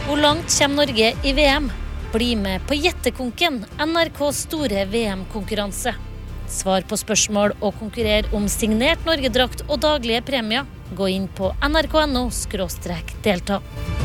Hvor langt kommer Norge i VM? Bli med på Gjettekonken, NRKs store VM-konkurranse. Svar på spørsmål og konkurrer om signert Norgedrakt og daglige premier. Gå inn på nrk.no/delta.